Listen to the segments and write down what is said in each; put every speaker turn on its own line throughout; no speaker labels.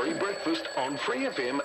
Free Breakfast on Free FM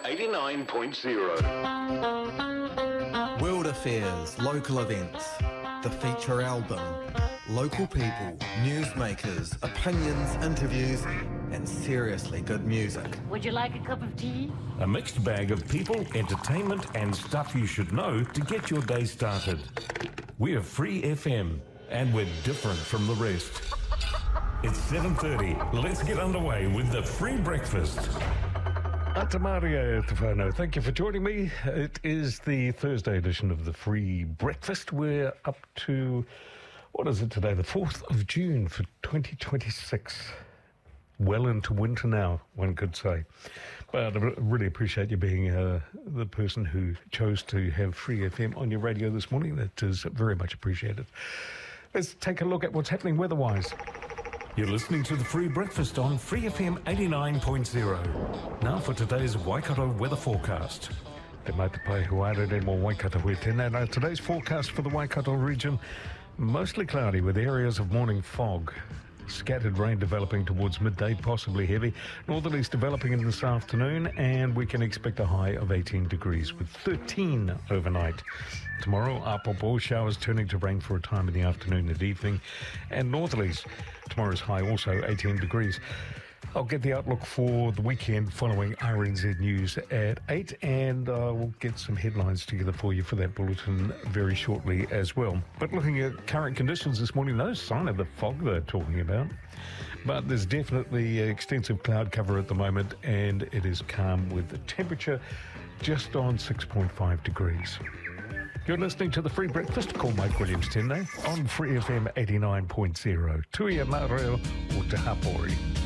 89.0.
World affairs, local events, the feature album, local people, newsmakers, opinions, interviews, and seriously good music.
Would you like a cup of tea?
A mixed bag of people, entertainment, and stuff you should know to get your day started. We're Free FM, and we're different from the rest. It's 7:30. Let's get underway with the Free Breakfast.
Ata Maria Tefano, thank you for joining me. It is the Thursday edition of the Free Breakfast. We're up to, what is it today, the 4th of June for 2026. Well into winter now, one could say. But I really appreciate you being the person who chose to have Free FM on your radio this morning. That is very much appreciated. Let's take a look at what's happening weather-wise.
You're listening to the Free Breakfast on Free FM 89.0. Now for today's Waikato weather forecast.
Te matapai huare re mo Waikato hui tēnā. Now, today's forecast for the Waikato region, mostly cloudy with areas of morning fog. Scattered rain developing towards midday, possibly heavy. Northerlies developing in this afternoon, and we can expect a high of 18 degrees with 13 overnight. Tomorrow, apopo showers turning to rain for a time in the afternoon and evening, and northerlies. Tomorrow's high also 18 degrees. I'll get the outlook for the weekend following RNZ News at 8, and we'll get some headlines together for you for that bulletin very shortly as well. But looking at current conditions this morning, no sign of the fog they're talking about. But there's definitely extensive cloud cover at the moment, and it is calm with the temperature just on 6.5 degrees. You're listening to the Free Breakfast. Call Mike Williams tēnei on Free FM 89.0. Tuia Mareo o Te Hapori.